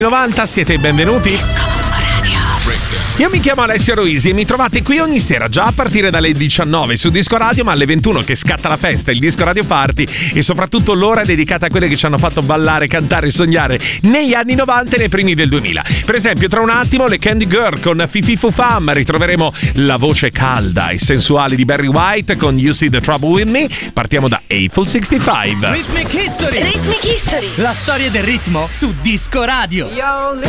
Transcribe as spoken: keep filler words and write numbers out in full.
novanta, siete benvenuti. Io mi chiamo Alessio Roisi e mi trovate qui ogni sera già a partire dalle diciannove su Disco Radio, ma alle ventuno che scatta la festa, il Disco Radio Party, e soprattutto l'ora dedicata a quelle che ci hanno fatto ballare, cantare e sognare negli anni novanta e nei primi del duemila. Per esempio, tra un attimo le Candy Girl con Fifi Fufam, ritroveremo la voce calda e sensuale di Barry White con You See the Trouble With Me. Partiamo da Eiffel sessantacinque. Rhythmic History. Rhythmic History. La storia del ritmo su Disco Radio. Yo,